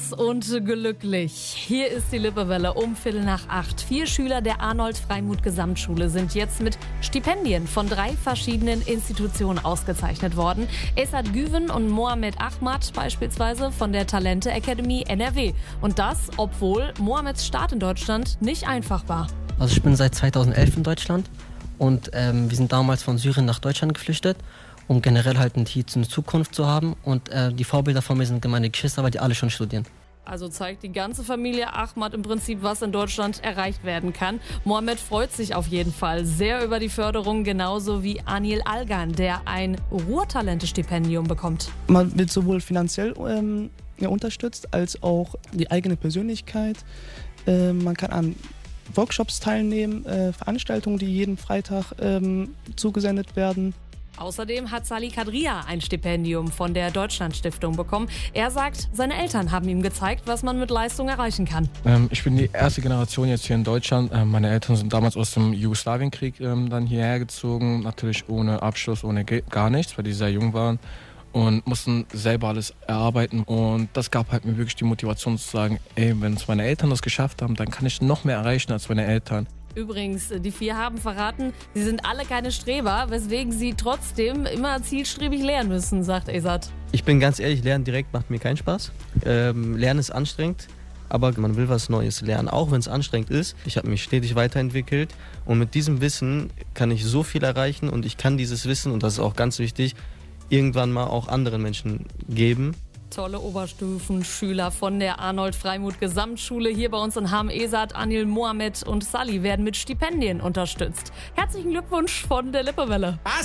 stolz und glücklich. Hier ist die Lippewelle um 7:45. 4 Schüler der Arnold-Freimuth-Gesamtschule sind jetzt mit Stipendien von 3 verschiedenen Institutionen ausgezeichnet worden. Esad Güven und Mohamed Ahmad beispielsweise von der Talente Academy NRW. Und das, obwohl Mohameds Start in Deutschland nicht einfach war. Also ich bin seit 2011 in Deutschland und wir sind damals von Syrien nach Deutschland geflüchtet, um generell halt hier eine Zukunft zu haben. Und die Vorbilder von mir sind meine Geschwister, weil die alle schon studieren. Also zeigt die ganze Familie Ahmad im Prinzip, was in Deutschland erreicht werden kann. Mohamed freut sich auf jeden Fall sehr über die Förderung, genauso wie Anil Algan, der ein Ruhrtalente-Stipendium bekommt. Man wird sowohl finanziell unterstützt, als auch die eigene Persönlichkeit. Man kann an Workshops teilnehmen, Veranstaltungen, die jeden Freitag zugesendet werden. Außerdem hat Salih Kadria ein Stipendium von der Deutschlandstiftung bekommen. Er sagt, seine Eltern haben ihm gezeigt, was man mit Leistung erreichen kann. Ich bin die erste Generation jetzt hier in Deutschland. Meine Eltern sind damals aus dem Jugoslawienkrieg dann hierher gezogen. Natürlich ohne Abschluss, ohne gar nichts, weil die sehr jung waren. Und mussten selber alles erarbeiten. Und das gab halt mir wirklich die Motivation zu sagen, ey, wenn es meine Eltern das geschafft haben, dann kann ich noch mehr erreichen als meine Eltern. Übrigens, die 4 haben verraten, sie sind alle keine Streber, weswegen sie trotzdem immer zielstrebig lernen müssen, sagt Esad. Ich bin ganz ehrlich, Lernen direkt macht mir keinen Spaß. Lernen ist anstrengend, aber man will was Neues lernen, auch wenn es anstrengend ist. Ich habe mich stetig weiterentwickelt und mit diesem Wissen kann ich so viel erreichen und ich kann dieses Wissen, und das ist auch ganz wichtig, irgendwann mal auch anderen Menschen geben. Tolle Oberstufenschüler von der Arnold-Freimuth-Gesamtschule hier bei uns in Hamm. Esad, Anil, Mohamed und Salih werden mit Stipendien unterstützt. Herzlichen Glückwunsch von der Lippewelle.